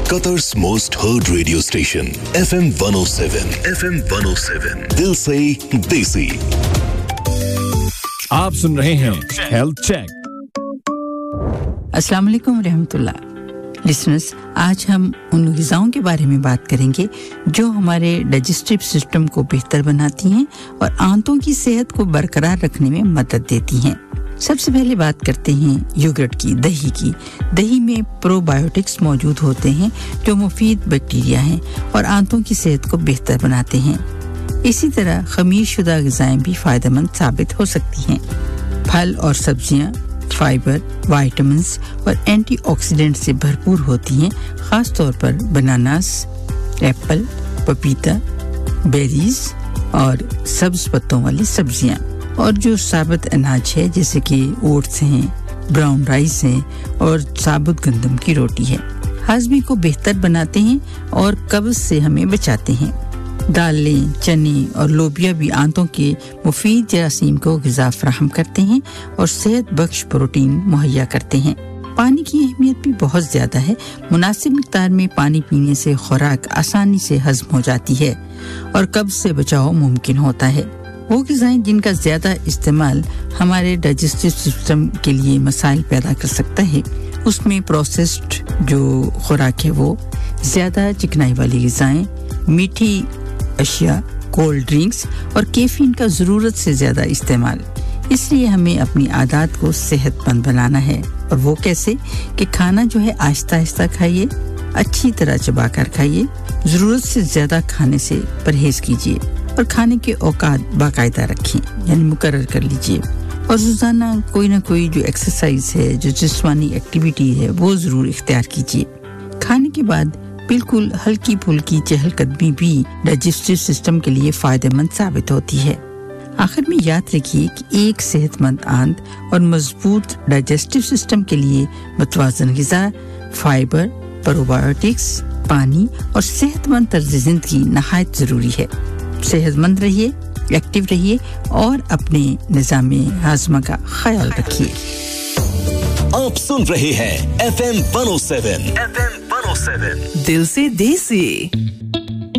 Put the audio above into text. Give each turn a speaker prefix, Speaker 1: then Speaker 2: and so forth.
Speaker 1: Qatar's most heard radio station, FM 107. FM 107. दिल से देसी.
Speaker 2: आप सुन रहे हैं हेल्थ चेक.
Speaker 3: अस्सलाम वालेकुम रहमतुल्लाह. लिसनर्स, आज हम उन ग़िज़ाओं के बारे में बात करेंगे जो हमारे डाइजेस्टिव सिस्टम को बेहतर बनाती हैं और आंतों की सेहत को बरकरार रखने में मदद देती हैं. सबसे पहले बात करते हैं योगर्ट की, दही की. दही में प्रोबायोटिक्स मौजूद होते हैं जो मुफीद बैक्टीरिया हैं और आंतों की सेहत को बेहतर बनाते हैं. इसी तरह ख़मीरशुदा ग़िज़ाएं भी फ़ायदेमंद साबित हो सकती हैं. फल और सब्जियां फाइबर, विटामिन्स और एंटीऑक्सीडेंट से भरपूर होती हैं, ख़ास तौर पर बनानास, एप्पल, पपीता, बेरीज और सब्ज़ पत्तों वाली सब्जियां. और जो साबुत अनाज है जैसे कि ओट्स हैं, ब्राउन राइस है और साबुत गंदम की रोटी है, हाज़मे को बेहतर बनाते हैं और कब्ज़ से हमें बचाते हैं. दालें, चने और लोबिया भी आंतों के मुफीद जरासीम को ग़िज़ा फराहम करते हैं और सेहत बख्श प्रोटीन मुहैया करते हैं. पानी की अहमियत भी बहुत ज़्यादा है. मुनासिब मिक़दार में पानी पीने से खुराक आसानी से हज़म हो जाती है और कब्ज़ से बचाव मुमकिन होता है. वो ग़िज़ाएं जिनका ज़्यादा इस्तेमाल हमारे डाइजेस्टिव सिस्टम के लिए मसाइल पैदा कर सकता है, उसमें प्रोसेस्ड जो खुराक है वो, ज़्यादा चिकनाई वाली ग़िज़ाएं, मीठी अशिया, कोल्ड ड्रिंक्स और कैफीन का ज़रूरत से ज़्यादा इस्तेमाल. इसलिए हमें अपनी आदत को सेहतमंद बनाना है. और वो कैसे कि खाना जो है आहिस्ता आहिस्ता खाइए, अच्छी तरह चबाकर खाइए, ज़रूरत से ज़्यादा खाने से परहेज़ कीजिए और खाने के औकात बाकायदा रखें, यानी मुकर्रर कर लीजिए. और रोज़ाना कोई ना कोई जो एक्सरसाइज है, जो जिस्मानी एक्टिविटी है, वो ज़रूर इख्तियार कीजिए. खाने के बाद बिल्कुल हल्की फुल्की चहलकदमी भी डाइजेस्टिव सिस्टम के लिए फ़ायदेमंद साबित होती है. आखिर में याद रखिए कि एक सेहतमंद आंत और मजबूत डाइजेस्टिव सिस्टम के लिए मुतवाज़न ग़िज़ा, फाइबर, प्रोबायोटिक्स, पानी और सेहतमंद तर्ज़ ज़िंदगी नहायत ज़रूरी है. सेहतमंद रहिए, एक्टिव रहिए और अपने निज़ाम हाज़मा का ख्याल रखिए.
Speaker 1: आप सुन रहे हैं FM 107. FM 107.
Speaker 4: दिल से देसी.